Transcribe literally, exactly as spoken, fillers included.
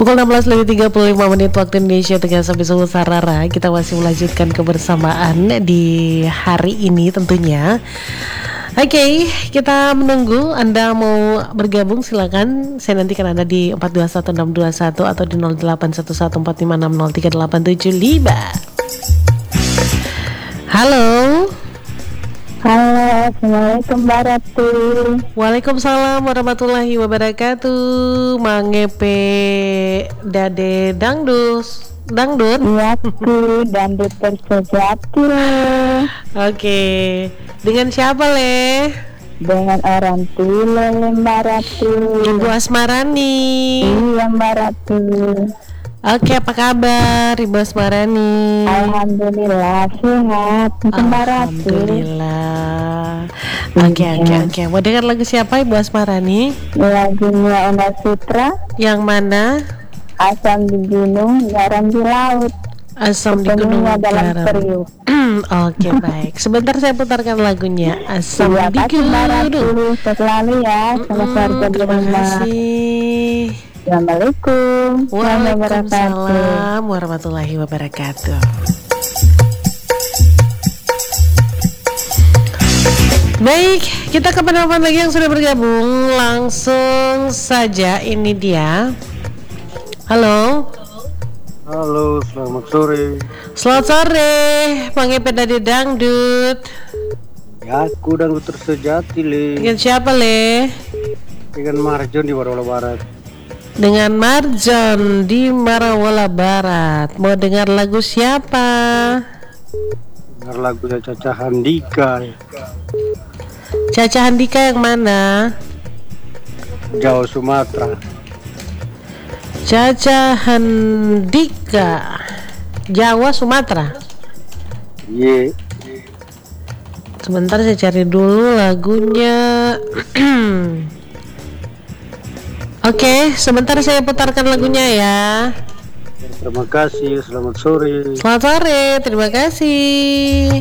Pukul enam belas lebih tiga puluh lima menit waktu Indonesia Tengah sampai Solo Sarara. Kita masih melanjutkan kebersamaan di hari ini tentunya. Oke, okay, kita menunggu Anda mau bergabung, silakan. Saya nantikan Anda di empat dua satu enam dua satu atau di nol delapan satu satu empat lima enam nol tiga delapan tujuh lima. Halo. Halo, Assalamualaikum Mbak Ratu. Waalaikumsalam warahmatullahi wabarakatuh. Mangepe Dade Dangdus Dangdut. Iya, tuh dangdut tersejati. Oke, dengan siapa le? Dengan orang tua Mbak Ratu. Ibu Asmarani. Iya Mbak Ratu. Oke, apa kabar Ibu Asmarani? Alhamdulillah sehat Mbak Ratu. Alhamdulillah. Oke oke oke. Mau dengar lagu siapa Ibu Asmarani? Lagunya Enda Sutra. Yang mana? Asam di gunung, garam di laut. Asam di gunung, dalam periuk. Oke baik. Sebentar saya putarkan lagunya. Asam ya, di gunung. Selalu ya, sama keluarga di Terima rumah. kasih. Assalamualaikum Waalaikumsalam warahmatullahi wabarakatuh. Baik, kita ke penelpon lagi yang sudah bergabung. Langsung saja, ini dia. Halo. Halo, selamat sore. Selamat sore, Pangepe Dade Dangdut. Ya, aku dangdut tersejati le. Dengan siapa le? Dengan Marjon di Warawala Barat. Dengan Marjon di Marawala Barat. Mau dengar lagu siapa? Dengar lagu Caca Handika. Caca Handika yang mana? Jawa Sumatera. Caca Handika Jawa Sumatera. Ye. Sebentar saya cari dulu lagunya. Oke, sebentar saya putarkan lagunya ya. Terima kasih, selamat sore. Selamat sore, terima kasih.